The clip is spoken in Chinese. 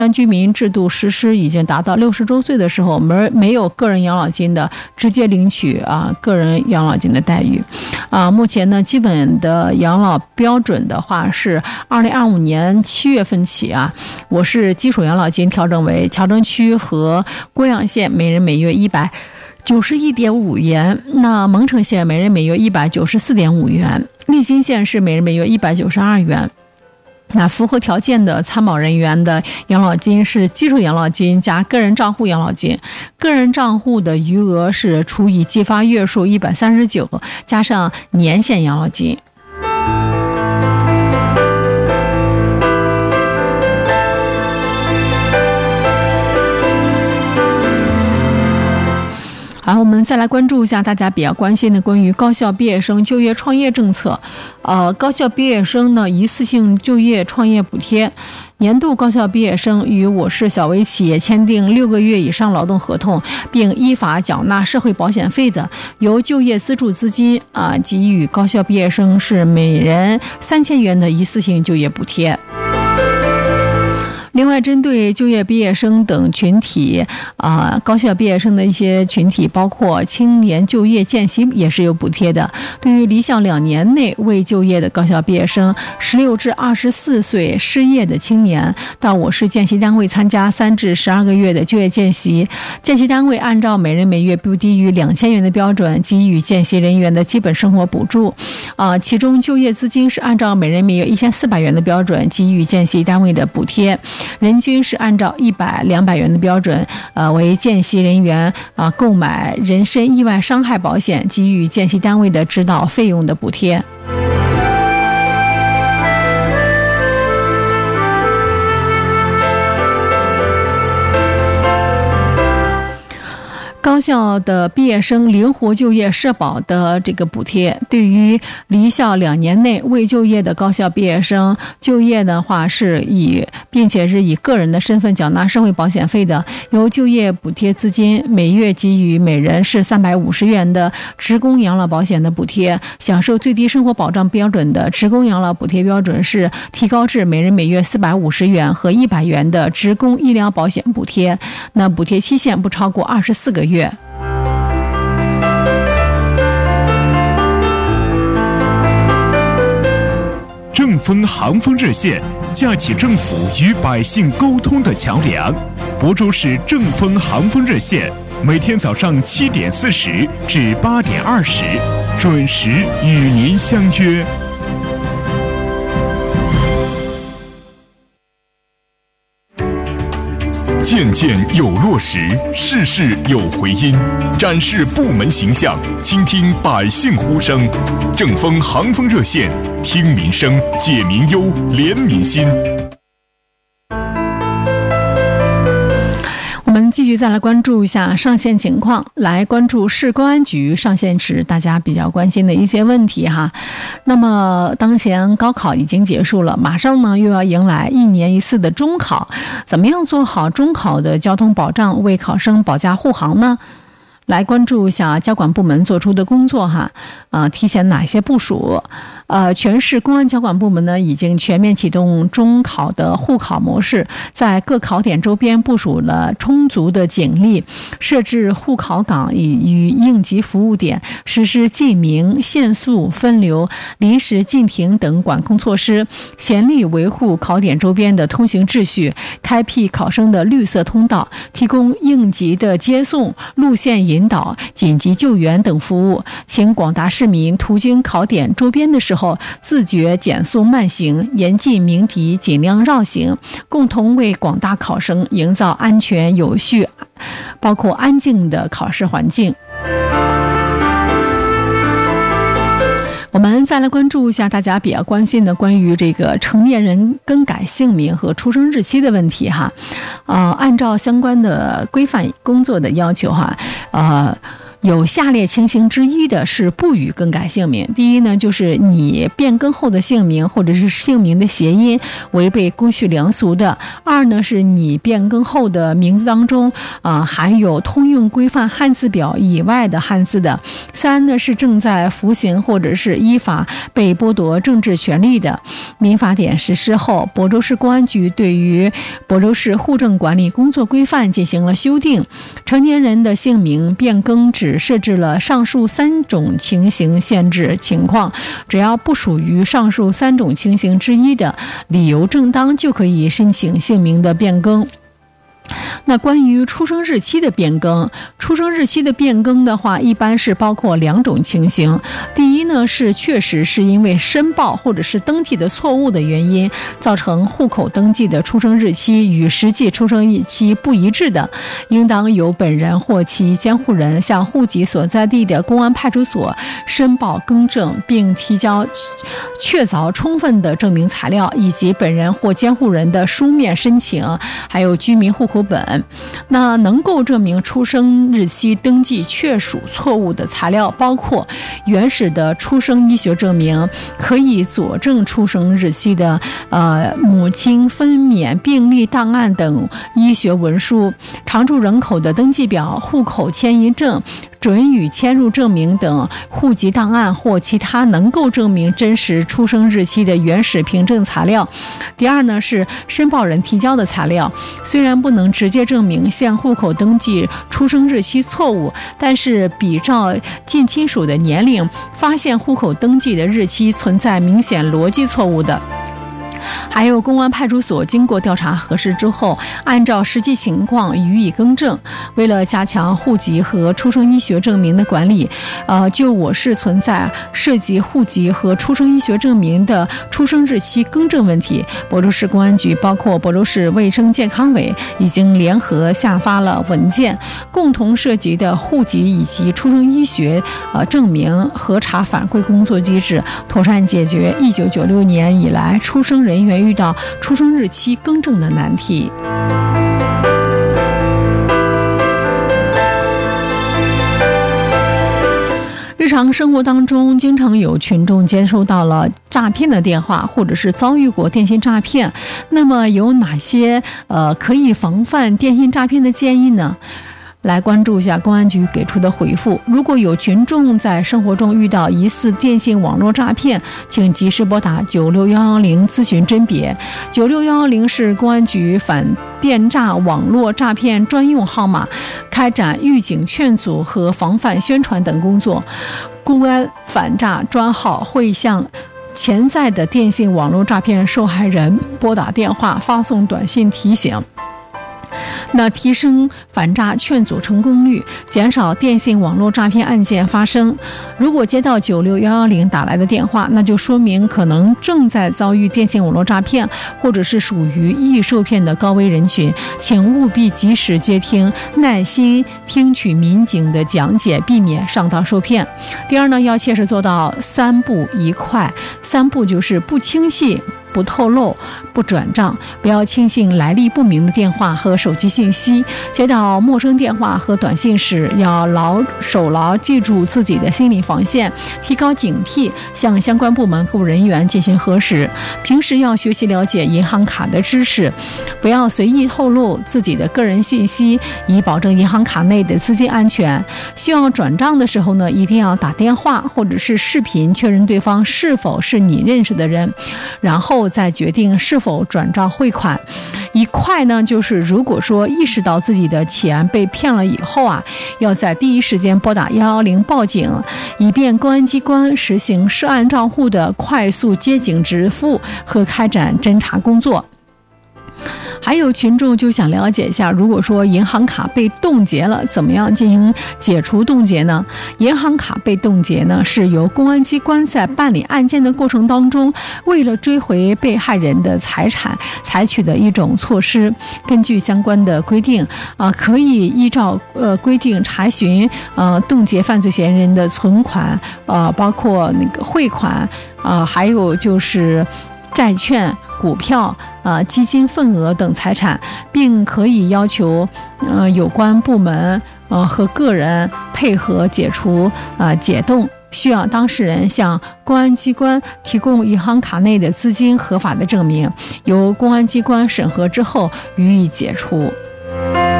居民制度实施已经达到60周岁的时候，没有个人养老金的，直接领取个人养老金的待遇。目前呢，基本的养老标准的话是2025年7月份起我市基础养老金调整为侨政区和郭阳县每人每月191.5元，那蒙城县每人每月194.5元，利津县是每人每月192元。那符合条件的参保人员的养老金是基础养老金加个人账户养老金，个人账户的余额是除以计发月数139加上年限养老金。好，我们再来关注一下大家比较关心的关于高校毕业生就业创业政策。高校毕业生呢一次性就业创业补贴，年度高校毕业生与我市小微企业签订6个月以上劳动合同，并依法缴纳社会保险费的，由就业资助资金给予高校毕业生是每人3000元的一次性就业补贴。另外，针对就业毕业生等群体，高校毕业生的一些群体，包括青年就业间隙也是有补贴的。对于离校2年内未就业的高校毕业生，16至24岁失业的青年，到我市见习单位参加3至12个月的就业见习，见习单位按照每人每月不低于2000元的标准，给予见习人员的基本生活补助。其中就业资金是按照每人每月1400元的标准，给予见习单位的补贴。人均是按照100、200元的标准，为见习人员购买人身意外伤害保险，给予见习单位的指导费用的补贴。高校的毕业生灵活就业社保的这个补贴，对于离校2年内未就业的高校毕业生就业的话并且是以个人的身份缴纳社会保险费的，由就业补贴资金每月给予每人是350元的职工养老保险的补贴。享受最低生活保障标准的职工养老补贴标准是提高至每人每月450元和100元的职工医疗保险补贴，那补贴期限不超过24个月。 正风航风热线架起政府与百姓沟通的桥梁。亳州市正风航风热线每天早上7点40至8点20准时与您相约。件件有落实，事事有回音，展示部门形象，倾听百姓呼声。正风航风热线，听民生，解民忧，怜民心。 我们继续再来关注一下上线情况，来关注市公安局上线时大家比较关心的一些问题哈。那么当前高考已经结束了，马上呢又要迎来1年1次的中考，怎么样做好中考的交通保障，为考生保驾护航呢？来关注一下交管部门做出的工作哈，提前哪些部署？全市公安交管部门呢已经全面启动中考的护考模式，在各考点周边部署了充足的警力，设置护考岗与应急服务点，实施记名、限速、分流、临时禁停等管控措施，全力维护考点周边的通行秩序，开辟考生的绿色通道，提供应急的接送、路线引导、紧急救援等服务。请广大市民途经考点周边的时候，自觉减速慢行，严禁鸣笛，尽量绕行，共同为广大考生营造安全有序包括安静的考试环境。我们再来关注一下大家比较关心的关于这个成年人更改姓名和出生日期的问题哈。按照相关的规范工作的要求哈， 有下列情形之一的是不予更改姓名。第一呢，就是你变更后的姓名或者是姓名的谐音违背公序良俗的；二呢，是你变更后的名字当中含有通用规范汉字表以外的汉字的；三呢，是正在服刑或者是依法被剥夺政治权利的。民法典实施后，亳州市公安局对于亳州市户政管理工作规范进行了修订，成年人的姓名变更只设置了上述3种情形限制情况，只要不属于上述3种情形之一的，理由正当，就可以申请姓名的变更。那关于出生日期的变更，出生日期的变更的话，一般是包括2种情形。第一呢，是确实是因为申报或者是登记的错误的原因，造成户口登记的出生日期与实际出生日期不一致的，应当由本人或其监护人向户籍所在地的公安派出所申报更正，并提交确凿充分的证明材料，以及本人或监护人的书面申请，还有居民户口本。那能够证明出生日期登记确属错误的材料包括原始的出生医学证明，可以佐证出生日期的母亲分娩病历档案等医学文书，常住人口的登记表、户口迁移证、准予迁入证明等户籍档案或其他能够证明真实出生日期的原始凭证材料。第二呢，是申报人提交的材料，虽然不能直接证明现户口登记出生日期错误，但是比照近亲属的年龄，发现户口登记的日期存在明显逻辑错误的。还有公安派出所经过调查核实之后，按照实际情况予以更正。为了加强户籍和出生医学证明的管理，就我市存在涉及户籍和出生医学证明的出生日期更正问题，亳州市公安局包括亳州市卫生健康委已经联合下发了文件，共同涉及的户籍以及出生医学证明核查反馈工作机制，妥善解决1996年以来出生人员遇到出生日期更正的难题。日常生活当中，经常有群众接收到了诈骗的电话，或者是遭遇过电信诈骗。那么有哪些可以防范电信诈骗的建议呢？来关注一下公安局给出的回复。如果有群众在生活中遇到疑似电信网络诈骗，请及时拨打96110咨询甄别。96110是公安局反电诈网络诈骗专用号码，开展预警劝阻和防范宣传等工作。公安反诈专号会向潜在的电信网络诈骗受害人拨打电话、发送短信提醒，那提升反诈劝阻成功率，减少电信网络诈骗案件发生。如果接到96110打来的电话，那就说明可能正在遭遇电信网络诈骗，或者是属于易受骗的高危人群，请务必及时接听，耐心听取民警的讲解，避免上当受骗。第二呢，要切实做到3步1快。3步就是不轻信、不透露、不转账，不要轻信来历不明的电话和手机信息。接到陌生电话和短信时，要手牢记住自己的心理防线，提高警惕，向相关部门和人员进行核实。平时要学习了解银行卡的知识，不要随意透露自己的个人信息，以保证银行卡内的资金安全。需要转账的时候呢，一定要打电话或者是视频确认对方是否是你认识的人，然后再决定是否转账汇款。1快呢，就是如果说意识到自己的钱被骗了以后要在第一时间拨打110报警，以便公安机关实行涉案账户的快速接警支付和开展侦查工作。还有群众就想了解一下，如果说银行卡被冻结了，怎么样进行解除冻结呢？银行卡被冻结呢，是由公安机关在办理案件的过程当中，为了追回被害人的财产采取的一种措施。根据相关的规定可以依照规定查询冻结犯罪嫌疑人的存款包括那个汇款还有就是债券、股票基金份额等财产，并可以要求有关部门和个人配合解除解冻，需要当事人向公安机关提供银行卡内的资金合法的证明，由公安机关审核之后予以解除。